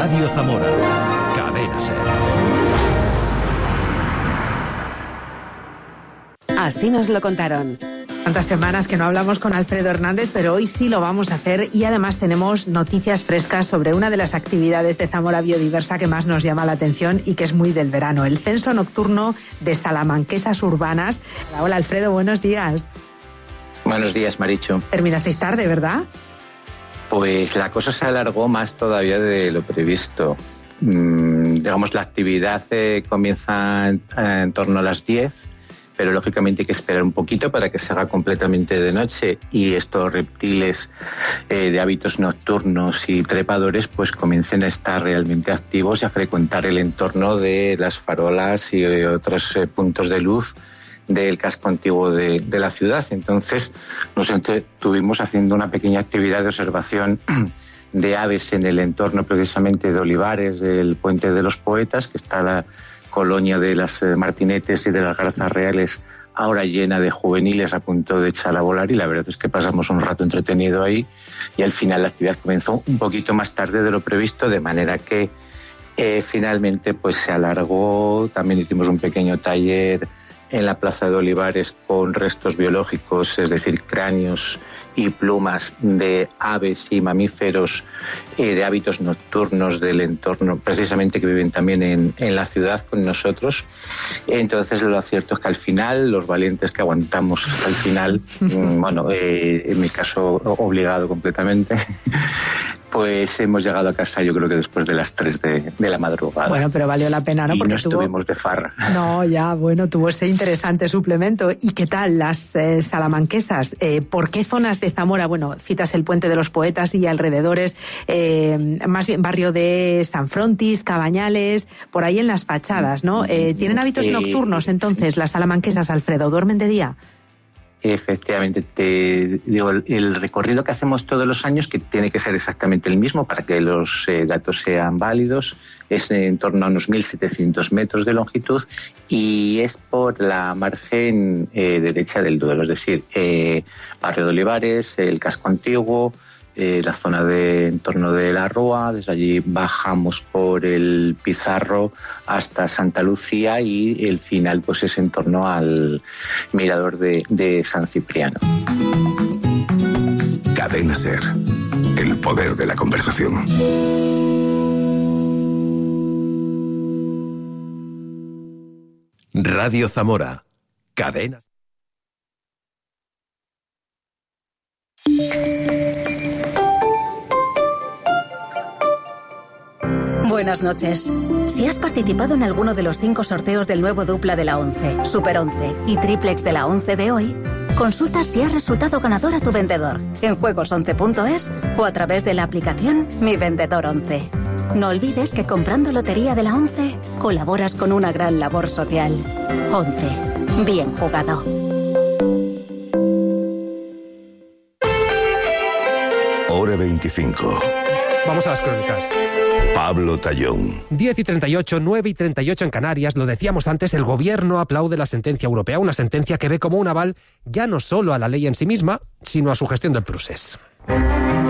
Radio Zamora. Cadena SER. Así nos lo contaron. Tantas semanas que no hablamos con Alfredo Hernández, pero hoy sí lo vamos a hacer y además tenemos noticias frescas sobre una de las actividades de Zamora Biodiversa que más nos llama la atención y que es muy del verano, el censo nocturno de salamanquesas urbanas. Hola Alfredo, buenos días. Buenos días, Marichu. Terminasteis tarde, ¿verdad? Pues la cosa se alargó más todavía de lo previsto. Digamos, la actividad comienza en torno a las 10, pero lógicamente hay que esperar un poquito para que se haga completamente de noche y estos reptiles de hábitos nocturnos y trepadores pues comiencen a estar realmente activos y a frecuentar el entorno de las farolas y otros puntos de luz del casco antiguo de la ciudad. Entonces nos estuvimos haciendo una pequeña actividad de observación de aves en el entorno precisamente de Olivares, del Puente de los Poetas, que está la colonia de las martinetes y de las garzas reales ahora llena de juveniles a punto de echar a volar, y la verdad es que pasamos un rato entretenido ahí y al final la actividad comenzó un poquito más tarde de lo previsto, de manera que finalmente pues se alargó. También hicimos un pequeño taller en la Plaza de Olivares con restos biológicos, es decir, cráneos y plumas de aves y mamíferos de hábitos nocturnos del entorno, precisamente que viven también en la ciudad con nosotros. Entonces lo cierto es que al final, los valientes que aguantamos hasta el final, bueno, en mi caso obligado completamente, pues hemos llegado a casa yo creo que después de las 3 de la madrugada. Bueno, pero valió la pena, ¿no? Y porque no estuvimos de farra. No, ya, bueno, tuvo ese interesante suplemento. ¿Y qué tal las salamanquesas? ¿Por qué zonas de Zamora? Bueno, citas el Puente de los Poetas y alrededores, más bien barrio de San Frontis, Cabañales, por ahí en las fachadas, ¿no? ¿Tienen hábitos nocturnos entonces las salamanquesas, Alfredo? ¿Duermen de día? Efectivamente, te digo, el recorrido que hacemos todos los años, que tiene que ser exactamente el mismo para que los datos sean válidos, es en torno a unos 1.700 metros de longitud y es por la margen derecha del Duero, es decir, barrio de Olivares, el casco antiguo, la zona de en torno de la Rúa. Desde allí bajamos por el Pizarro hasta Santa Lucía y el final pues es en torno al mirador de San Cipriano. Cadena SER, el poder de la conversación. Radio Zamora. Cadena. Buenas noches. Si has participado en alguno de los 5 sorteos del nuevo dupla de la 11, Super 11 y triplex de la 11 de hoy, consulta si has resultado ganador a tu vendedor en juegos11.es o a través de la aplicación Mi Vendedor 11. No olvides que comprando lotería de la 11 colaboras con una gran labor social. 11. Bien jugado. Hora 25. Vamos a las crónicas. Pablo Tallón. 10:38, 9:38 en Canarias. Lo decíamos antes, el gobierno aplaude la sentencia europea, una sentencia que ve como un aval ya no solo a la ley en sí misma, sino a su gestión del procés.